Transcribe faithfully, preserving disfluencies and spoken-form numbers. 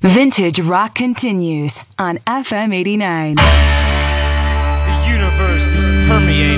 Vintage Rock continues on F M eighty-nine. The universe is permeated